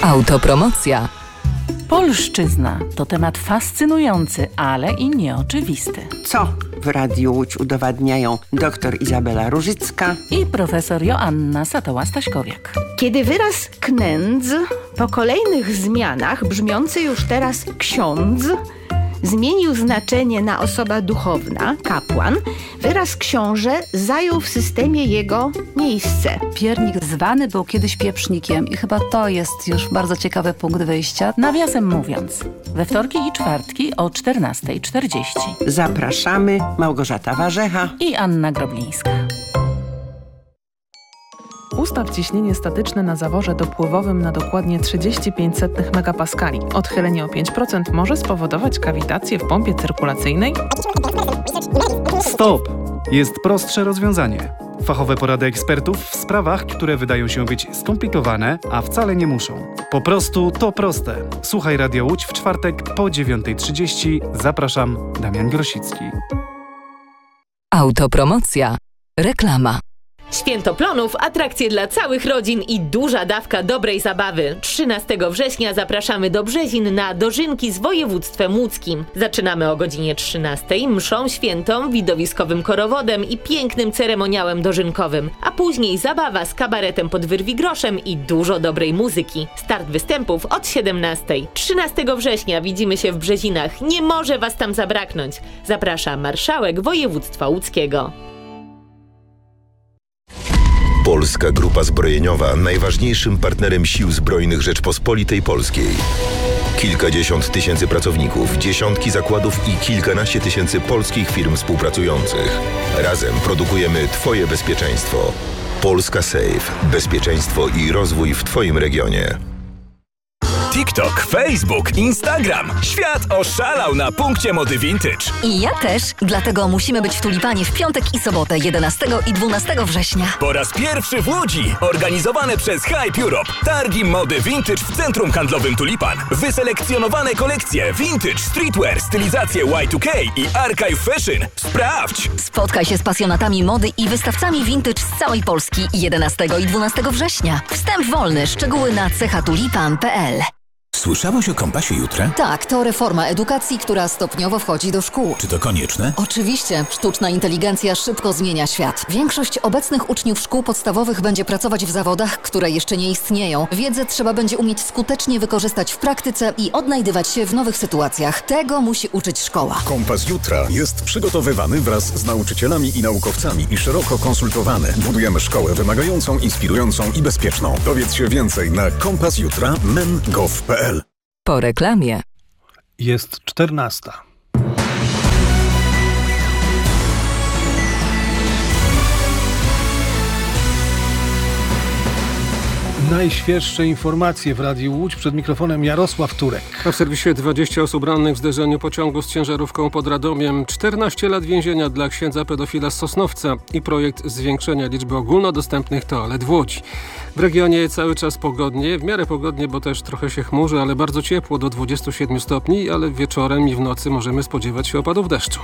Autopromocja. Polszczyzna to temat fascynujący, ale i nieoczywisty. Co w Radiu Łódź udowadniają dr Izabela Różycka i profesor Joanna Satoła-Staśkowiak. Kiedy wyraz knędz po kolejnych zmianach, brzmiący już teraz ksiądz, zmienił znaczenie na osoba duchowna, kapłan, wyraz książę zajął w systemie jego miejsce. Piernik zwany był kiedyś pieprznikiem i chyba to jest już bardzo ciekawy punkt wyjścia. Nawiasem mówiąc, we wtorki i czwartki o 14:40. Zapraszamy Małgorzata Warzecha i Anna Groblińska. Ustaw ciśnienie statyczne na zaworze dopływowym na dokładnie 35 megapaskali. Odchylenie o 5% może spowodować kawitację w pompie cyrkulacyjnej. Stop! Jest prostsze rozwiązanie. Fachowe porady ekspertów w sprawach, które wydają się być skomplikowane, a wcale nie muszą. Po prostu to proste. Słuchaj Radio Łódź w czwartek po 9:30. Zapraszam, Damian Grosicki. Autopromocja. Reklama. Święto Plonów, atrakcje dla całych rodzin i duża dawka dobrej zabawy. 13 września zapraszamy do Brzezin na dożynki z województwem łódzkim. Zaczynamy o godzinie 13:00 mszą świętą, widowiskowym korowodem i pięknym ceremoniałem dożynkowym. A później zabawa z kabaretem pod Wyrwigroszem i dużo dobrej muzyki. Start występów od 17:00. 13 września widzimy się w Brzezinach. Nie może was tam zabraknąć. Zaprasza marszałek województwa łódzkiego. Polska Grupa Zbrojeniowa, najważniejszym partnerem Sił Zbrojnych Rzeczpospolitej Polskiej. Kilkadziesiąt tysięcy pracowników, dziesiątki zakładów i kilkanaście tysięcy polskich firm współpracujących. Razem produkujemy Twoje bezpieczeństwo. Polska Safe. Bezpieczeństwo i rozwój w Twoim regionie. TikTok, Facebook, Instagram. Świat oszalał na punkcie mody vintage. I ja też, dlatego musimy być w Tulipanie w piątek i sobotę 11 i 12 września. Po raz pierwszy w Łodzi, organizowane przez Hype Europe. Targi mody vintage w centrum handlowym Tulipan. Wyselekcjonowane kolekcje vintage, streetwear, stylizacje Y2K i archive fashion. Sprawdź! Spotkaj się z pasjonatami mody i wystawcami vintage z całej Polski 11 i 12 września. Wstęp wolny, szczegóły na chatulipan.pl. Słyszałaś o Kompasie Jutra? Tak, to reforma edukacji, która stopniowo wchodzi do szkół. Czy to konieczne? Oczywiście. Sztuczna inteligencja szybko zmienia świat. Większość obecnych uczniów szkół podstawowych będzie pracować w zawodach, które jeszcze nie istnieją. Wiedzę trzeba będzie umieć skutecznie wykorzystać w praktyce i odnajdywać się w nowych sytuacjach. Tego musi uczyć szkoła. Kompas Jutra jest przygotowywany wraz z nauczycielami i naukowcami i szeroko konsultowany. Budujemy szkołę wymagającą, inspirującą i bezpieczną. Dowiedz się więcej na kompasjutra.men.gov.pl. Po reklamie. Jest 14:00. Najświeższe informacje w Radiu Łódź. Przed mikrofonem Jarosław Turek. A w serwisie 20 osób rannych w zderzeniu pociągu z ciężarówką pod Radomiem, 14 lat więzienia dla księdza pedofila z Sosnowca i projekt zwiększenia liczby ogólnodostępnych toalet w Łodzi. W regionie cały czas pogodnie, w miarę pogodnie, bo też trochę się chmurzy, ale bardzo ciepło, do 27 stopni, ale wieczorem i w nocy możemy spodziewać się opadów deszczu.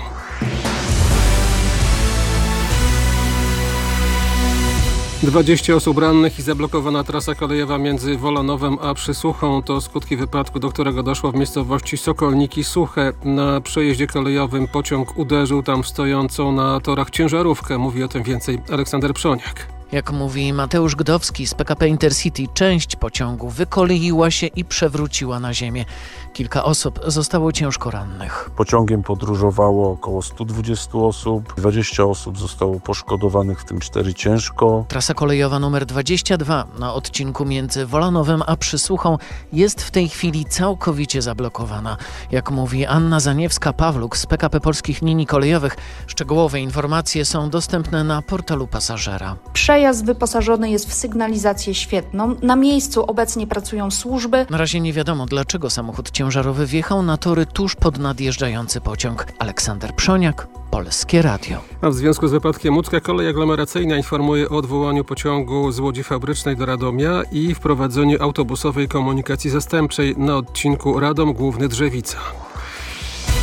Dwadzieścia osób rannych i zablokowana trasa kolejowa między Wolanowem a Przysłuchą to skutki wypadku, do którego doszło w miejscowości Sokolniki Suche. Na przejeździe kolejowym pociąg uderzył tam stojącą na torach ciężarówkę. Mówi o tym więcej Aleksander Przoniak. Jak mówi Mateusz Gdowski z PKP Intercity, część pociągu wykoleiła się i przewróciła na ziemię. Kilka osób zostało ciężko rannych. Pociągiem podróżowało około 120 osób, 20 osób zostało poszkodowanych, w tym 4 ciężko. Trasa kolejowa numer 22 na odcinku między Wolanowem a Przysłuchą jest w tej chwili całkowicie zablokowana. Jak mówi Anna Zaniewska-Pawluk z PKP Polskich Linii Kolejowych, szczegółowe informacje są dostępne na portalu pasażera. Przejazd wyposażony jest w sygnalizację świetną. Na miejscu obecnie pracują służby. Na razie nie wiadomo, dlaczego samochód ciężarowy wjechał na tory tuż pod nadjeżdżający pociąg. Aleksander Przoniak, Polskie Radio. A w związku z wypadkiem łódzka kolej aglomeracyjna informuje o odwołaniu pociągu z Łodzi Fabrycznej do Radomia i wprowadzeniu autobusowej komunikacji zastępczej na odcinku Radom Główny Drzewica.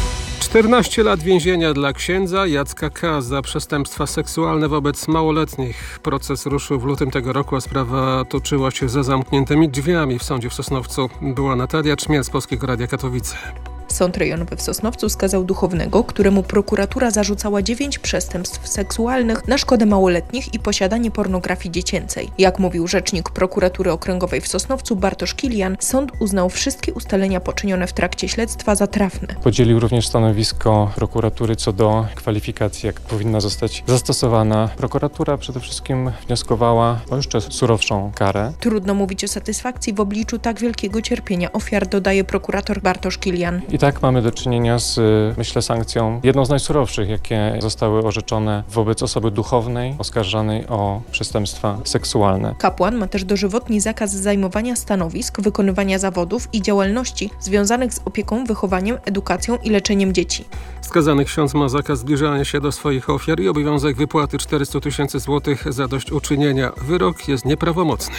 14 lat więzienia dla księdza Jacka K. za przestępstwa seksualne wobec małoletnich. Proces ruszył w lutym tego roku, a sprawa toczyła się za zamkniętymi drzwiami w sądzie w Sosnowcu. Była Natalia Czmiel z Polskiego Radia Katowice. Sąd rejonowy w Sosnowcu skazał duchownego, któremu prokuratura zarzucała 9 przestępstw seksualnych na szkodę małoletnich i posiadanie pornografii dziecięcej. Jak mówił rzecznik prokuratury okręgowej w Sosnowcu Bartosz Kilian, sąd uznał wszystkie ustalenia poczynione w trakcie śledztwa za trafne. Podzielił również stanowisko prokuratury co do kwalifikacji, jak powinna zostać zastosowana. Prokuratura przede wszystkim wnioskowała o jeszcze surowszą karę. Trudno mówić o satysfakcji w obliczu tak wielkiego cierpienia ofiar, dodaje prokurator Bartosz Kilian. I tak mamy do czynienia z, myślę, sankcją jedną z najsurowszych, jakie zostały orzeczone wobec osoby duchownej oskarżanej o przestępstwa seksualne. Kapłan ma też dożywotni zakaz zajmowania stanowisk, wykonywania zawodów i działalności związanych z opieką, wychowaniem, edukacją i leczeniem dzieci. Skazany ksiądz ma zakaz zbliżania się do swoich ofiar i obowiązek wypłaty 400 000 złotych zadośćuczynienia. Wyrok jest nieprawomocny.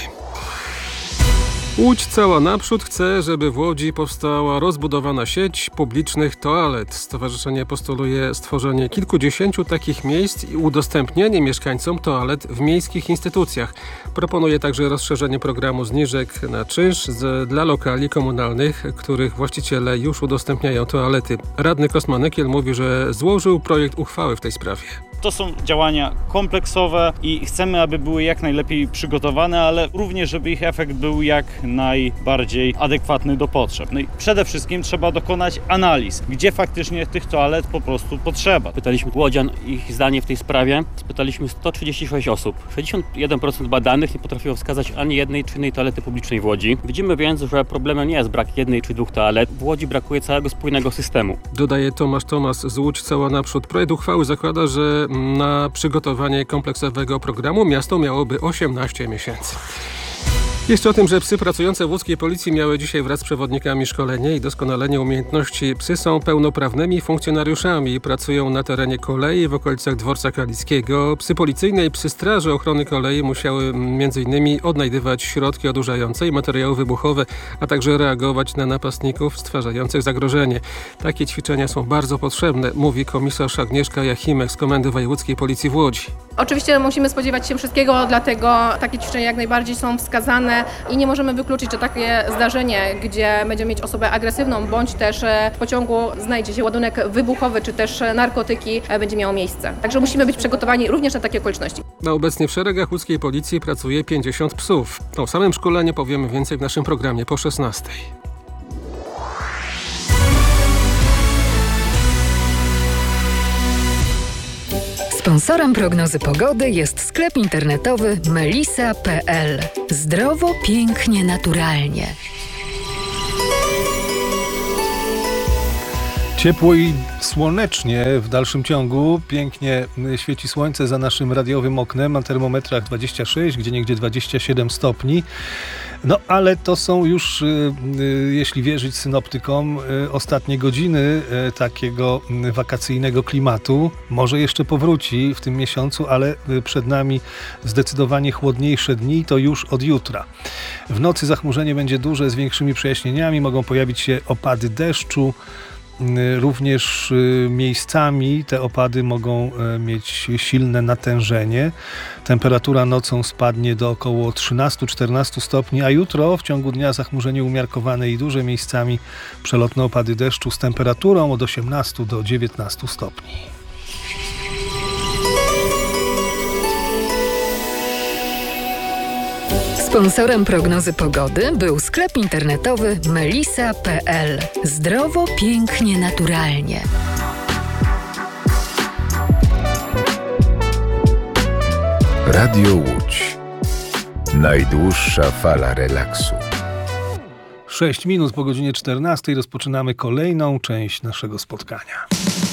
Łódź cała naprzód chce, żeby w Łodzi powstała rozbudowana sieć publicznych toalet. Stowarzyszenie postuluje stworzenie kilkudziesięciu takich miejsc i udostępnienie mieszkańcom toalet w miejskich instytucjach. Proponuje także rozszerzenie programu zniżek na czynsz dla lokali komunalnych, których właściciele już udostępniają toalety. Radny Kosma Nykiel mówi, że złożył projekt uchwały w tej sprawie. To są działania kompleksowe i chcemy, aby były jak najlepiej przygotowane, ale również, żeby ich efekt był jak najbardziej adekwatny do potrzeb. No i przede wszystkim trzeba dokonać analiz, gdzie faktycznie tych toalet po prostu potrzeba. Pytaliśmy łodzian ich zdanie w tej sprawie, spytaliśmy 136 osób. 61% badanych nie potrafiło wskazać ani jednej czy innej toalety publicznej w Łodzi. Widzimy więc, że problemem nie jest brak jednej czy dwóch toalet. W Łodzi brakuje całego spójnego systemu. Dodaje Tomasz Tomas z Łódź cała naprzód. Projekt uchwały zakłada, że na przygotowanie kompleksowego programu miasto miałoby 18 miesięcy. Jeszcze o tym, że psy pracujące w łódzkiej policji miały dzisiaj wraz z przewodnikami szkolenie i doskonalenie umiejętności. Psy są pełnoprawnymi funkcjonariuszami i pracują na terenie kolei w okolicach Dworca Kalickiego. Psy policyjne i psy Straży Ochrony Kolei musiały m.in. odnajdywać środki odurzające i materiały wybuchowe, a także reagować na napastników stwarzających zagrożenie. Takie ćwiczenia są bardzo potrzebne, mówi komisarz Agnieszka Jachimek z Komendy Wojewódzkiej Policji w Łodzi. Oczywiście musimy spodziewać się wszystkiego, dlatego takie ćwiczenia jak najbardziej są wskazane i nie możemy wykluczyć, że takie zdarzenie, gdzie będziemy mieć osobę agresywną, bądź też w pociągu znajdzie się ładunek wybuchowy, czy też narkotyki, będzie miało miejsce. Także musimy być przygotowani również na takie okoliczności. Obecnie w szeregach łódzkiej policji pracuje 50 psów. O samym szkoleniu powiemy więcej w naszym programie po 16:00. Sponsorem prognozy pogody jest sklep internetowy melisa.pl. Zdrowo, pięknie, naturalnie. Ciepło i słonecznie w dalszym ciągu. Pięknie świeci słońce za naszym radiowym oknem. Na termometrach 26, gdzieniegdzie 27 stopni. No ale to są już, jeśli wierzyć synoptykom, ostatnie godziny takiego wakacyjnego klimatu. Może jeszcze powróci w tym miesiącu, ale przed nami zdecydowanie chłodniejsze dni, to już od jutra. W nocy zachmurzenie będzie duże z większymi przejaśnieniami. Mogą pojawić się opady deszczu. Również miejscami te opady mogą mieć silne natężenie. Temperatura nocą spadnie do około 13-14 stopni, a jutro w ciągu dnia zachmurzenie umiarkowane i duże, miejscami przelotne opady deszczu z temperaturą od 18 do 19 stopni. Sponsorem prognozy pogody był sklep internetowy melisa.pl. Zdrowo, pięknie, naturalnie. Radio Łódź. Najdłuższa fala relaksu. 6 minut po godzinie 14 rozpoczynamy kolejną część naszego spotkania.